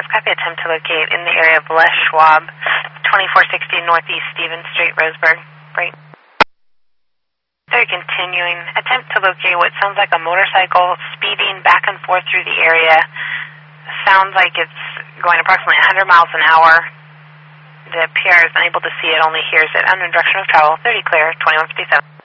6, copy, attempt to locate in the area of Les Schwab, 2460 Northeast Stevens Street, Roseburg. Break. They're continuing. Attempt to locate what sounds like a motorcycle speeding back and forth through the area. Sounds like it's going approximately 100 miles an hour. The PR is unable to see it, only hears it. Under direction of travel, 30 clear, 2157.